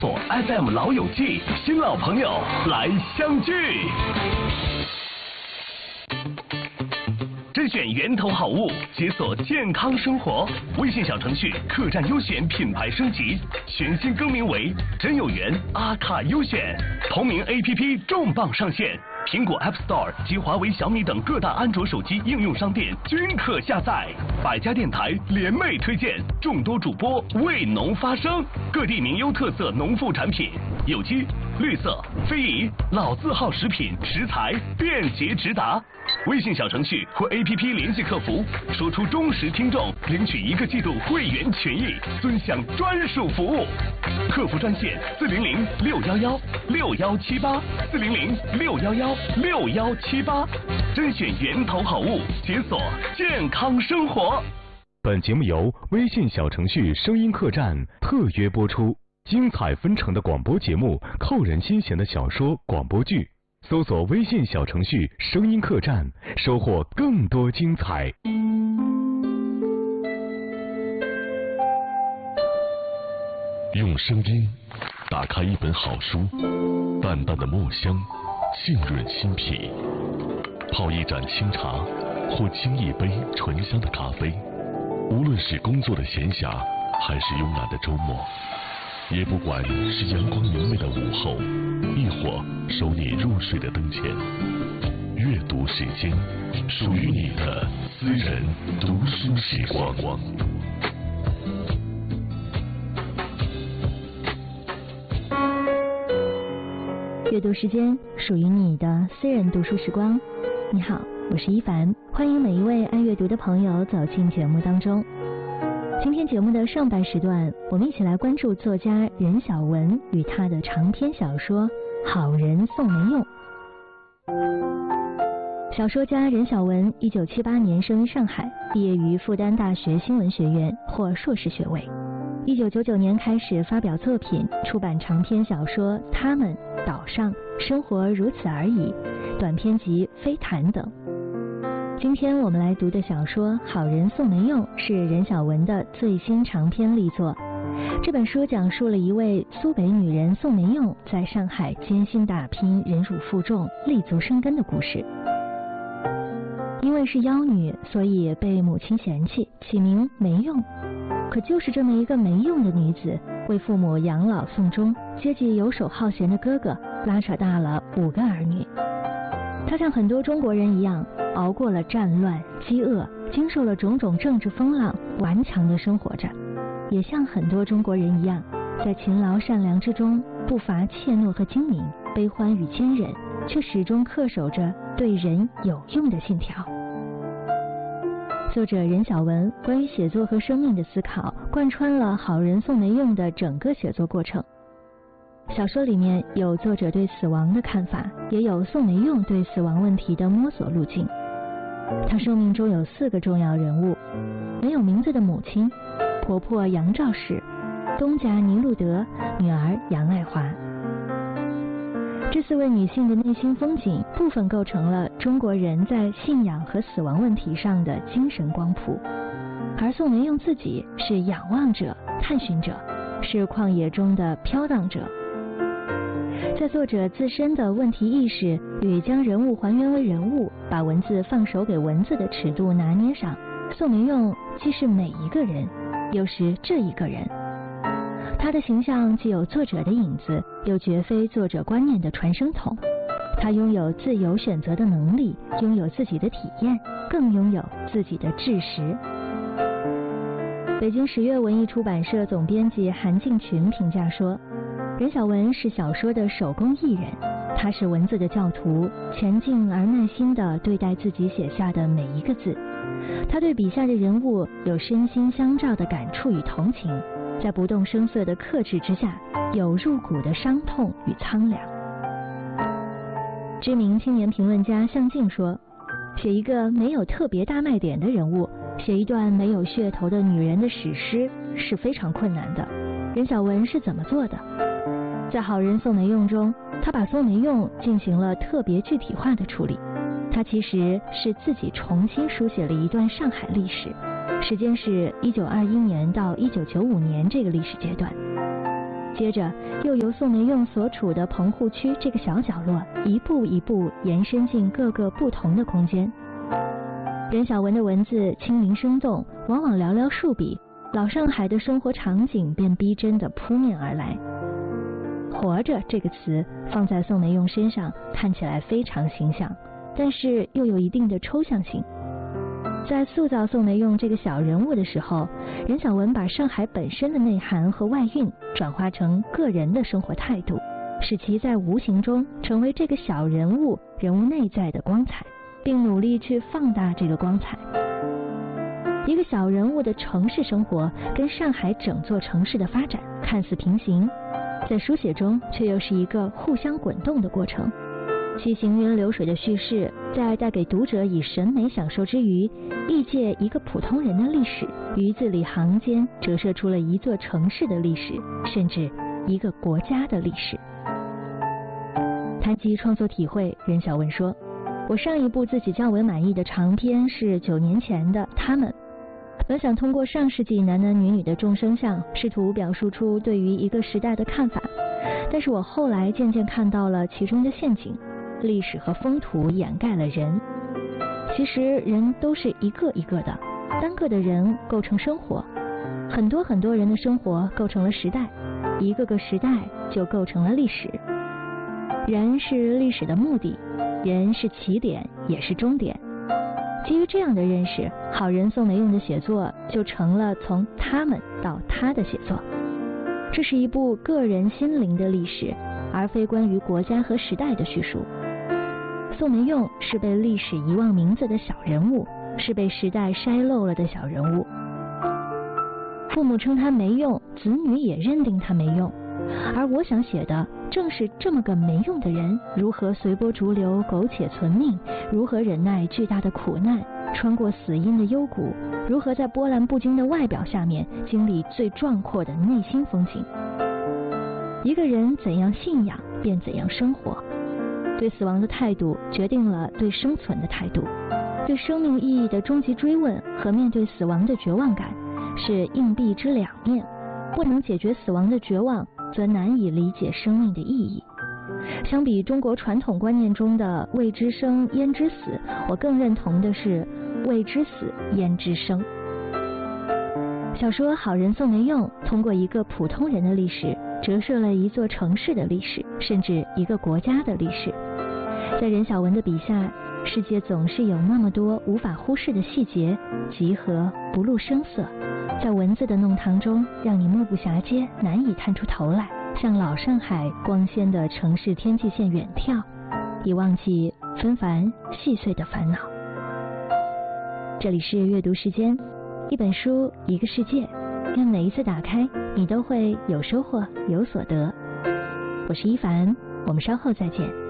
FM 老友记，新老朋友来相聚。甄选源头好物，解锁健康生活。微信小程序客栈优选品牌升级，全新更名为真有缘阿卡优选。同名 APP 重磅上线，苹果 App Store 及华为、小米等各大安卓手机应用商店均可下载。百家电台联袂推荐，众多主播为农发声，各地名优特色农副产品，有机、绿色、非遗、老字号食品食材便捷直达。微信小程序或 APP 联系客服，说出忠实听众，领取1个季度会员权益，尊享专属服务。客服专线400-611-6178，400-611-6178，甄选源头好物，解锁健康生活。 本节目由微信小程序声音客栈特约播出，精彩纷呈的广播节目，扣人心弦的小说广播剧。搜索微信小程序声音客栈，收获更多精彩。 用声音打开一本好书，淡淡的墨香浸润心脾，泡一盏清茶或沏一杯醇香的咖啡，无论是工作的闲暇还是慵懒的周末，也不管是阳光明媚的午后，亦或收你入睡的灯前，阅读时间，属于你的私人读书时光。 阅读时间，属于你的私人读书时光。你好，我是一凡，欢迎每一位爱阅读的朋友走进节目当中。今天节目的上半时段，我们一起来关注作家任晓雯与他的长篇小说《好人宋梅用》。小说家任晓雯1978年生于上海，毕业于复旦大学新闻学院，获硕士学位。1999年开始发表作品，出版长篇小说《他们》、《岛上》、《生活如此而已》、短篇集《飞谈》等。今天我们来读的小说《好人宋梅用》是任晓雯的最新长篇力作。这本书讲述了一位苏北女人宋梅用在上海艰辛打拼、忍辱负重、立足生根的故事。因为是妖女，所以被母亲嫌弃，起名梅用。可就是这么一个没用的女子，为父母养老送终，接济游手好闲的哥哥，拉扯大了5个儿女。她像很多中国人一样，熬过了战乱、饥饿，经受了种种政治风浪，顽强地生活着。也像很多中国人一样，在勤劳善良之中，不乏怯懦和精明，悲欢与坚韧，却始终恪守着对人有用的信条。作者任晓雯关于写作和生命的思考，贯穿了好人宋梅用的整个写作过程。小说里面有作者对死亡的看法，也有宋梅用对死亡问题的摸索路径。她生命中有4个重要人物：没有名字的母亲、婆婆杨兆史、东家尼禄德、女儿杨爱华。这4位女性的内心风景，部分构成了中国人在信仰和死亡问题上的精神光谱。而宋梅用自己是仰望者、探寻者，是旷野中的飘荡者。在作者自身的问题意识与将人物还原为人物，把文字放手给文字的尺度拿捏上，宋梅用既是每一个人，又是这一个人。他的形象既有作者的影子，又绝非作者观念的传声筒。他拥有自由选择的能力，拥有自己的体验，更拥有自己的志识。北京十月文艺出版社总编辑韩敬群评价说，任晓雯是小说的手工艺人，她是文字的教徒，前进而耐心地对待自己写下的每一个字。她对笔下的人物有身心相照的感触与同情，在不动声色的克制之下，有入骨的伤痛与苍凉。知名青年评论家向静说，写一个没有特别大卖点的人物，写一段没有噱头的女人的史诗是非常困难的。任晓雯是怎么做的？在《好人宋梅用》中，她把宋梅用进行了特别具体化的处理。她其实是自己重新书写了一段上海历史，时间是1921年到1995年这个历史阶段。 接着又由宋梅用所处的棚户区这个小角落一步一步延伸进各个不同的空间。任晓雯的文字清明生动，往往寥寥数笔，老上海的生活场景便逼真地扑面而来。活着这个词放在宋梅用身上看起来非常形象，但是又有一定的抽象性。在塑造宋梅用这个小人物的时候，任晓雯把上海本身的内涵和外蕴转化成个人的生活态度，使其在无形中成为这个小人物内在的光彩，并努力去放大这个光彩。一个小人物的城市生活跟上海整座城市的发展看似平行，在书写中却又是一个互相滚动的过程。其行云流水的叙事，在带给读者以审美享受之余，亦借一个普通人的历史，于字里行间折射出了一座城市的历史，甚至一个国家的历史。谈及创作体会，任晓雯说，我上一部自己较为满意的长篇是9年前的《他们》，本想通过上世纪男男女女的众生相，试图表述出对于一个时代的看法，但是我后来渐渐看到了其中的陷阱。历史和风土掩盖了人，其实人都是一个一个的，单个的人构成生活，很多很多人的生活构成了时代，一个个时代就构成了历史。人是历史的目的，人是起点也是终点。基于这样的认识，好人宋梅用的写作就成了从他们到他的写作。这是一部个人心灵的历史，而非关于国家和时代的叙述。宋梅用是被历史遗忘名字的小人物，是被时代筛漏了的小人物。父母称他没用，子女也认定他没用，而我想写的正是这么个没用的人，如何随波逐流苟且存命，如何忍耐巨大的苦难，穿过死荫的幽谷，如何在波澜不惊的外表下面经历最壮阔的内心风景。一个人怎样信仰便怎样生活，对死亡的态度决定了对生存的态度，对生命意义的终极追问和面对死亡的绝望感是硬币之两面，不能解决死亡的绝望，则难以理解生命的意义。相比中国传统观念中的未知生焉知死，我更认同的是未知死焉知生。小说《好人宋梅用》通过一个普通人的历史，折射了一座城市的历史，甚至一个国家的历史。在任晓雯的笔下，世界总是有那么多无法忽视的细节，集合不露声色，在文字的弄堂中让你目不暇接，难以探出头来，向老上海光鲜的城市天际线远眺，以忘记纷繁细碎的烦恼。这里是阅读时间，一本书一个世界，愿每一次打开你都会有收获有所得。我是一凡，我们稍后再见。